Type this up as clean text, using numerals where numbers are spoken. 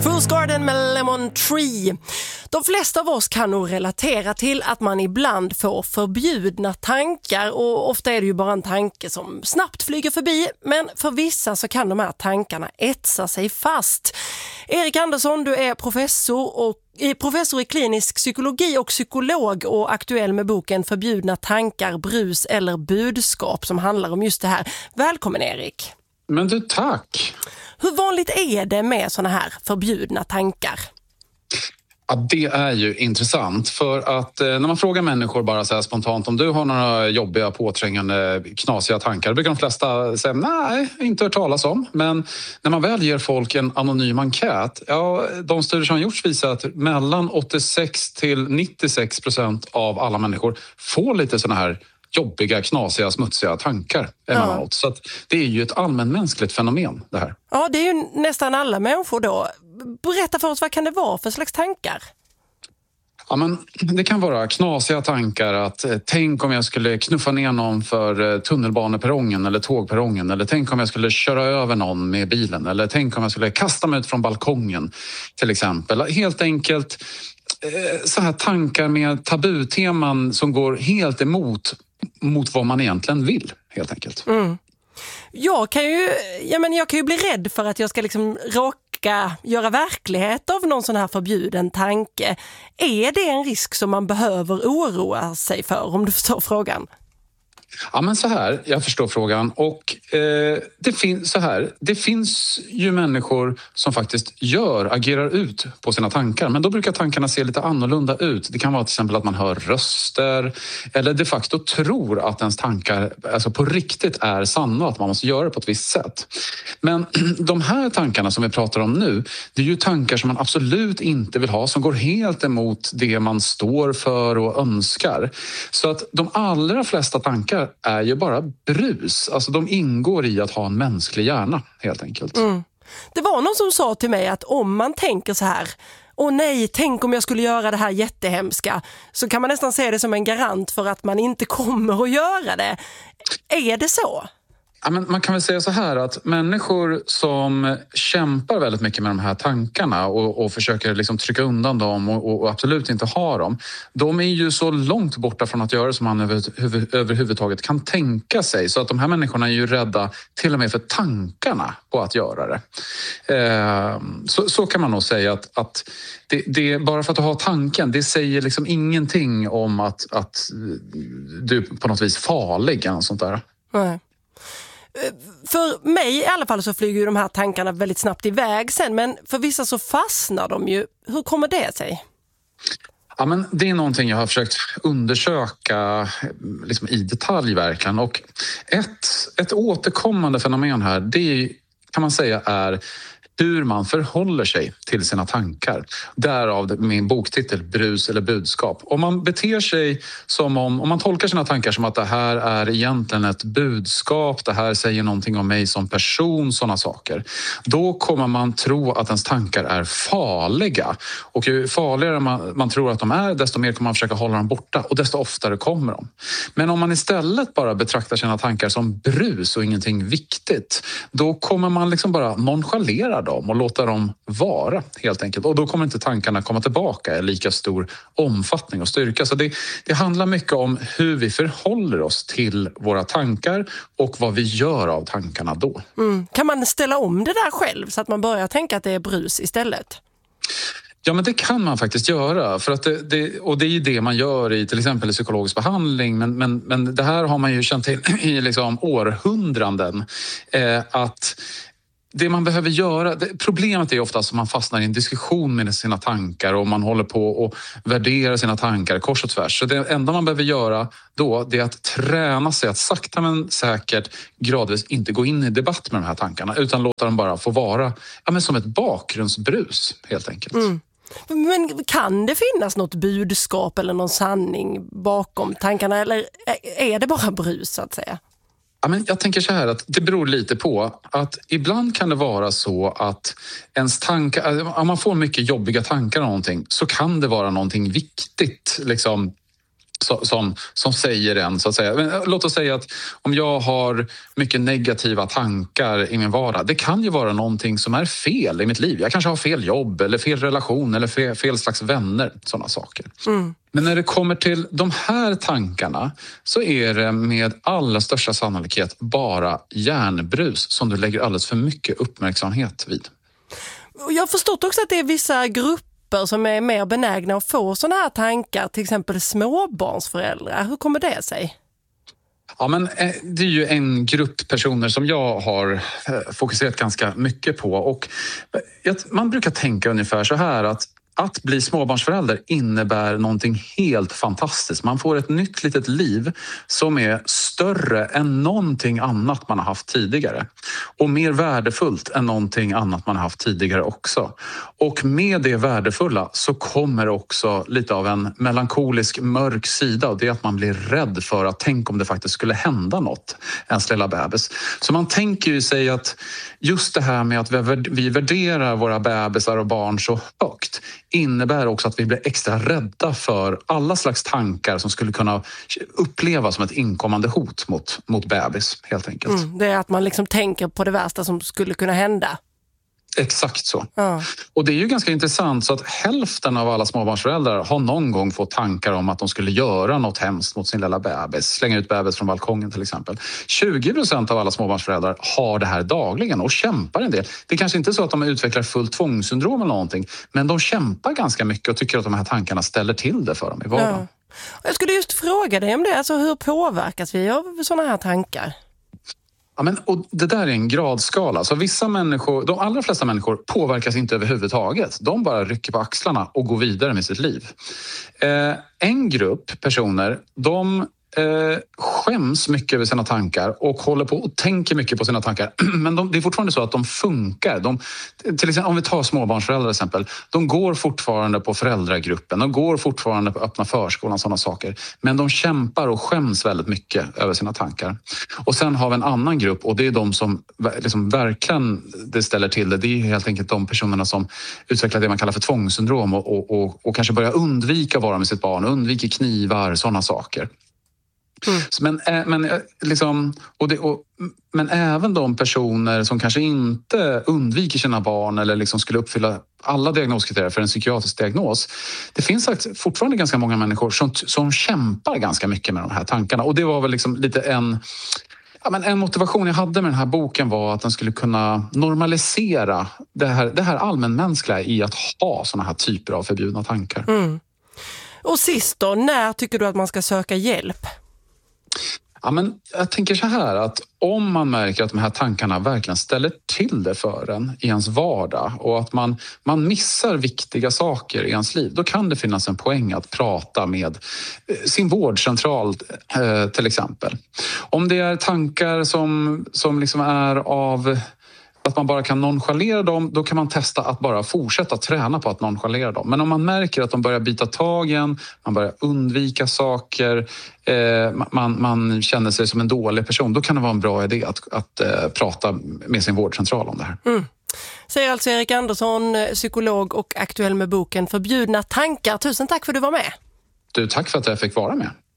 Fool's Garden med Lemon Tree. De flesta av oss kan nog relatera till att man ibland får förbjudna tankar, och ofta är det ju bara en tanke som snabbt flyger förbi, men för vissa så kan de här tankarna etsa sig fast. Erik Andersson, du är professor i klinisk psykologi och psykolog och aktuell med boken Förbjudna tankar, brus eller budskap som handlar om just det här. Välkommen Erik. Men du, tack. Hur vanligt är det med såna här förbjudna tankar? Ja, det är ju intressant, för att när man frågar människor bara så här spontant om du har några jobbiga, påträngande, knasiga tankar, brukar de flesta säga nej, inte hört talas om. Men när man väl ger folk en anonym enkät, ja, de studier som har gjorts visar att mellan 86-96% av alla människor får lite såna här jobbiga, knasiga, smutsiga tankar emellanåt. Så att det är ju ett allmänmänskligt fenomen det här. Ja, det är ju nästan alla människor då. Berätta för oss, vad kan det vara för slags tankar? Ja, men det kan vara knasiga tankar att tänk om jag skulle knuffa ner någon för tunnelbaneperrongen eller tågperrongen, eller tänk om jag skulle köra över någon med bilen, eller tänk om jag skulle kasta mig ut från balkongen till exempel. Helt enkelt så här tankar med tabuteman som går helt emot vad man egentligen vill, helt enkelt. Mm. Jag kan ju bli rädd för att jag ska liksom råka göra verklighet av någon sån här förbjuden tanke. Är det en risk som man behöver oroa sig för, om du förstår frågan? Ja, men så här, jag förstår frågan, och det finns ju människor som faktiskt agerar ut på sina tankar, men då brukar tankarna se lite annorlunda ut. Det kan vara till exempel att man hör röster eller de facto tror att ens tankar alltså på riktigt är sanna, att man måste göra det på ett visst sätt. Men de här tankarna som vi pratar om nu, det är ju tankar som man absolut inte vill ha, som går helt emot det man står för och önskar. Så att de allra flesta tankar är ju bara brus. Alltså de ingår i att ha en mänsklig hjärna, helt enkelt. Mm. Det var någon som sa till mig att om man tänker så här, åh nej, tänk om jag skulle göra det här jättehemska, så kan man nästan se det som en garant för att man inte kommer att göra det. Är det så? Ja, men man kan väl säga så här att människor som kämpar väldigt mycket med de här tankarna och försöker liksom trycka undan dem och absolut inte ha dem, de är ju så långt borta från att göra det som man överhuvudtaget kan tänka sig. Så att de här människorna är ju rädda till och med för tankarna på att göra det. Så kan man nog säga att det bara för att du har tanken, det säger liksom ingenting om att du på något vis är farlig eller något sånt där. Nej. För mig i alla fall så flyger ju de här tankarna väldigt snabbt iväg sen, men för vissa så fastnar de ju. Hur kommer det sig? Ja, men det är någonting jag har försökt undersöka liksom i detalj verkligen, och ett återkommande fenomen här, det kan man säga är hur man förhåller sig till sina tankar. Därav min boktitel Brus eller budskap. Om man beter sig som om man tolkar sina tankar som att det här är egentligen ett budskap, det här säger någonting om mig som person, sådana saker. Då kommer man tro att ens tankar är farliga. Och ju farligare man tror att de är, desto mer kommer man försöka hålla dem borta, och desto oftare kommer de. Men om man istället bara betraktar sina tankar som brus och ingenting viktigt, då kommer man liksom bara nonchalera dem och låta dem vara, helt enkelt. Och då kommer inte tankarna komma tillbaka i lika stor omfattning och styrka. Så det handlar mycket om hur vi förhåller oss till våra tankar och vad vi gör av tankarna då. Mm. Kan man ställa om det där själv så att man börjar tänka att det är brus istället? Ja, men det kan man faktiskt göra, för att och det är ju det man gör i till exempel i psykologisk behandling, men det här har man ju känt till i liksom århundraden, att det man behöver göra, problemet är ofta att man fastnar i en diskussion med sina tankar och man håller på och värderar sina tankar kors och tvärs. Så det enda man behöver göra då, det är att träna sig att sakta men säkert gradvis inte gå in i debatt med de här tankarna, utan låta dem bara få vara men som ett bakgrundsbrus, helt enkelt. Mm. Men kan det finnas något budskap eller någon sanning bakom tankarna, eller är det bara brus så att säga? Ja, men jag tänker så här att det beror lite på att ibland kan det vara så att ens tankar, om man får mycket jobbiga tankar om någonting, så kan det vara någonting viktigt liksom som säger en, så att säga. Men låt oss säga att om jag har mycket negativa tankar i min vardag, det kan ju vara någonting som är fel i mitt liv. Jag kanske har fel jobb eller fel relation eller fel slags vänner, sådana saker. Men när det kommer till de här tankarna så är det med allra största sannolikhet bara hjärnbrus som du lägger alldeles för mycket uppmärksamhet vid. Jag har förstått också att det är vissa grupper som är mer benägna att få sådana här tankar, till exempel småbarnsföräldrar. Hur kommer det sig? Ja, men det är ju en grupp personer som jag har fokuserat ganska mycket på, och man brukar tänka ungefär så här att bli småbarnsförälder innebär någonting helt fantastiskt. Man får ett nytt litet liv som är större än någonting annat man har haft tidigare. Och mer värdefullt än någonting annat man har haft tidigare också. Och med det värdefulla så kommer också lite av en melankolisk mörk sida. Och det är att man blir rädd för att tänk om det faktiskt skulle hända något, ens lilla bebis. Så man tänker ju sig att just det här med att vi värderar våra bebisar och barn så högt innebär också att vi blir extra rädda för alla slags tankar som skulle kunna upplevas som ett inkommande hot mot bebis, helt enkelt. Det är att man liksom tänker på det värsta som skulle kunna hända. Exakt så. Ja. Och det är ju ganska intressant, så att hälften av alla småbarnsföräldrar har någon gång fått tankar om att de skulle göra något hemskt mot sin lilla bebis. Slänga ut bebis från balkongen till exempel. 20% av alla småbarnsföräldrar har det här dagligen och kämpar en del. Det är kanske inte så att de utvecklar fullt tvångssyndrom eller någonting, men de kämpar ganska mycket och tycker att de här tankarna ställer till det för dem i vardagen. Ja. Jag skulle just fråga dig om det. Alltså, hur påverkas vi av sådana här tankar? Ja, och det där är en gradskala. Så vissa människor, de allra flesta människor påverkas inte överhuvudtaget. De bara rycker på axlarna och går vidare med sitt liv. En grupp personer, de skäms mycket över sina tankar och håller på och tänker mycket på sina tankar. Men det är fortfarande så att de funkar. Till exempel, om vi tar småbarnsföräldrar till exempel, de går fortfarande på föräldragruppen, de går fortfarande på öppna förskolan, sådana saker. Men de kämpar och skäms väldigt mycket över sina tankar. Och sen har vi en annan grupp, och det är de som liksom verkligen det ställer till det. Det är helt enkelt de personerna som utvecklar det man kallar för tvångssyndrom och kanske börjar undvika att vara med sitt barn, undviker knivar, sådana saker. Men även de personer som kanske inte undviker sina barn eller liksom skulle uppfylla alla diagnoskriterier för en psykiatrisk diagnos. Det finns fortfarande ganska många människor som kämpar ganska mycket med de här tankarna. Och det var väl liksom lite en motivation jag hade med den här boken var att den skulle kunna normalisera det här allmänmänskliga i att ha såna här typer av förbjudna tankar. Och sist då, när tycker du att man ska söka hjälp? Ja, men jag tänker så här att om man märker att de här tankarna verkligen ställer till det för en i ens vardag och att man missar viktiga saker i ens liv, då kan det finnas en poäng att prata med sin vårdcentral till exempel. Om det är tankar som liksom är av att man bara kan nonchalera dem, då kan man testa att bara fortsätta träna på att nonchalera dem. Men om man märker att de börjar bita tag igen, man börjar undvika saker, man känner sig som en dålig person, då kan det vara en bra idé att prata med sin vårdcentral om det här. Säger alltså Erik Andersson, psykolog och aktuell med boken Förbjudna tankar. Tusen tack för att du var med. Tack för att jag fick vara med.